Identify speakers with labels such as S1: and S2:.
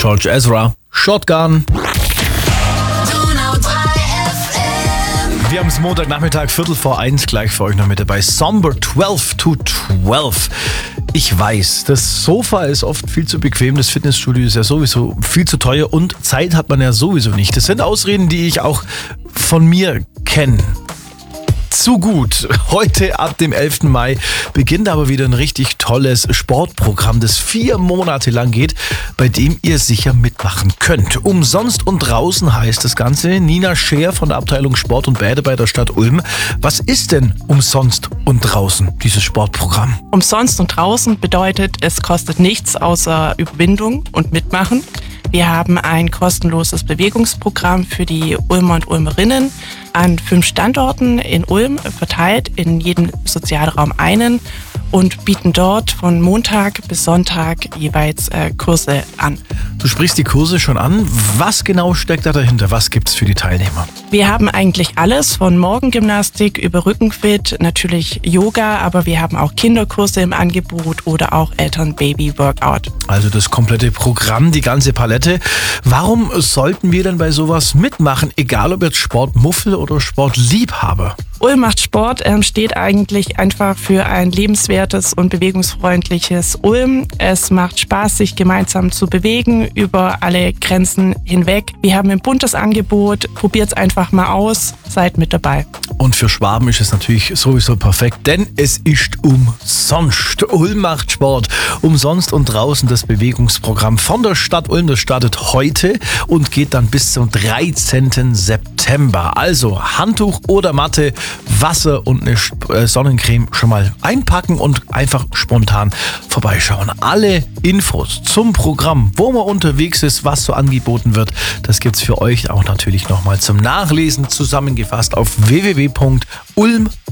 S1: George Ezra, Shotgun. Wir haben es Montagnachmittag, 1:15, gleich für euch noch mit dabei. Somber 12 to 12. Ich weiß, das Sofa ist oft viel zu bequem, das Fitnessstudio ist ja sowieso viel zu teuer und Zeit hat man ja sowieso nicht. Das sind Ausreden, die ich auch von mir kenne. Zu gut. Heute ab dem 11. Mai beginnt aber wieder ein richtig tolles Sportprogramm, das 4 Monate lang geht, bei dem ihr sicher mitmachen könnt. Umsonst und draußen heißt das Ganze. Nina Scheer von der Abteilung Sport und Bäder bei der Stadt Ulm. Was ist denn umsonst und draußen, dieses Sportprogramm?
S2: Umsonst und draußen bedeutet, es kostet nichts außer Überwindung und Mitmachen. Wir haben ein kostenloses Bewegungsprogramm für die Ulmer und Ulmerinnen an 5 Standorten in Ulm, verteilt in jedem Sozialraum einen, und bieten dort von Montag bis Sonntag jeweils Kurse an.
S1: Du sprichst die Kurse schon an. Was genau steckt da dahinter? Was gibt's für die Teilnehmer?
S2: Wir haben eigentlich alles von Morgengymnastik über Rückenfit, natürlich Yoga, aber wir haben auch Kinderkurse im Angebot oder auch Eltern-Baby-Workout.
S1: Also das komplette Programm, die ganze Palette. Warum sollten wir denn bei sowas mitmachen, egal ob jetzt Sportmuffel oder Sportliebhaber?
S2: Ulm macht Sport steht eigentlich einfach für ein lebenswertes und bewegungsfreundliches Ulm. Es macht Spaß, sich gemeinsam zu bewegen über alle Grenzen hinweg. Wir haben ein buntes Angebot. Probiert's einfach mal aus. Seid mit dabei.
S1: Und für Schwaben ist es natürlich sowieso perfekt, denn es ist umsonst. Ulm macht Sport. Umsonst und draußen das Bewegungsprogramm von der Stadt Ulm. Das startet heute und geht dann bis zum 13. September. Also Handtuch oder Matte, Wasser und eine Sonnencreme schon mal einpacken und einfach spontan vorbeischauen. Alle Infos zum Programm, wo man unterwegs ist, was so angeboten wird, das gibt's für euch auch natürlich nochmal zum Nachlesen zusammengefasst auf www.ulm-sport.at.